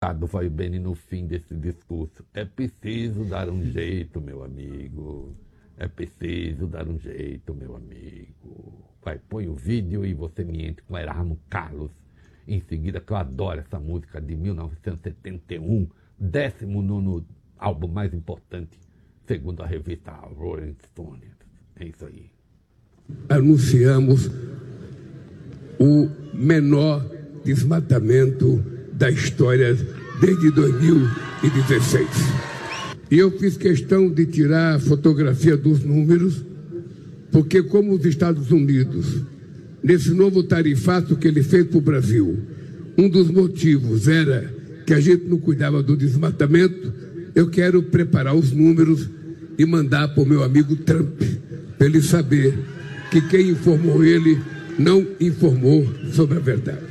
Ricardo Faibene no fim desse discurso. É preciso dar um jeito, meu amigo. É preciso dar um jeito, meu amigo. Vai, põe o vídeo e você me entre com Erasmo Carlos. Em seguida, que eu adoro essa música de 1971, 19º álbum mais importante, segundo a revista Rolling Stone. É isso aí. Anunciamos o menor desmatamento da história desde 2016. E eu fiz questão de tirar a fotografia dos números, porque como os Estados Unidos, nesse novo tarifaço que ele fez para o Brasil, um dos motivos era que a gente não cuidava do desmatamento, eu quero preparar os números e mandar para o meu amigo Trump, para ele saber que quem informou ele não informou sobre a verdade.